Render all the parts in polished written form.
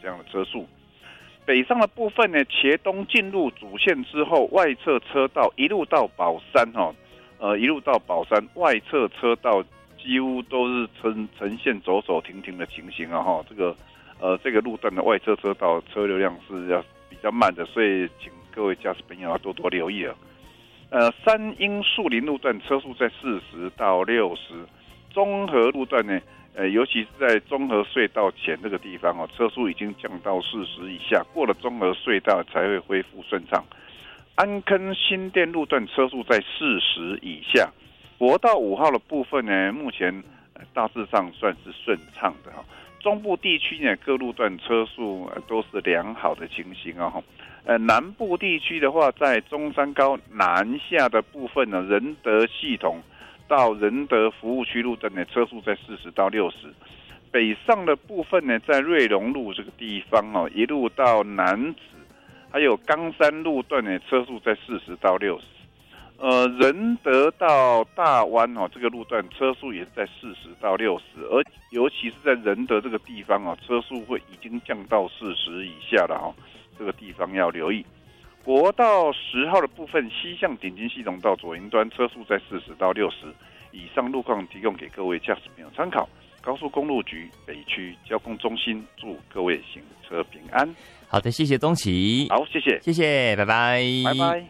这样的车速。北上的部分呢，茄东进入主线之后，外侧车道一路到宝山一路到宝山，外侧车道几乎都是呈现走走停停的情形啊这个路段的外侧车道车流量是要比较慢的，所以请各位驾驶朋友要多多留意了。三英树林路段车速在40到60，中和路段呢，尤其是在中和隧道前这个地方车速已经降到40以下，过了中和隧道才会恢复顺畅。安坑新店路段车速在40以下，国道5号的部分呢，目前大致上算是顺畅的中部地区呢，各路段车速都是良好的情形南部地区的话，在中山高南下的部分呢，仁德系统到仁德服务区路段呢，车速在40到60。北上的部分呢，在瑞隆路这个地方一路到楠梓，还有冈山路段呢，车速在40到60。仁德到大湾这个路段车速也是在40到60，而尤其是在仁德这个地方车速会已经降到40以下了这个地方要留意。国道10号的部分，西向顶金系统到左营端车速在40到60。以上路况提供给各位驾驶朋友参考。高速公路局北区交通中心祝各位行车平安。 好的，谢谢宗岐。 好，谢谢， 谢谢，拜拜， 拜拜。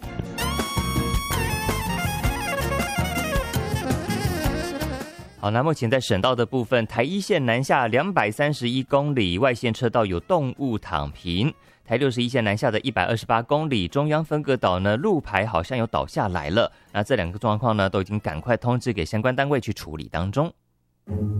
好，那目前在省道的部分，台一线南下231公里，外线车道有动物躺平。台61线南下的128公里，中央分隔岛呢路牌好像有倒下来了。那这两个状况呢，都已经赶快通知给相关单位去处理当中。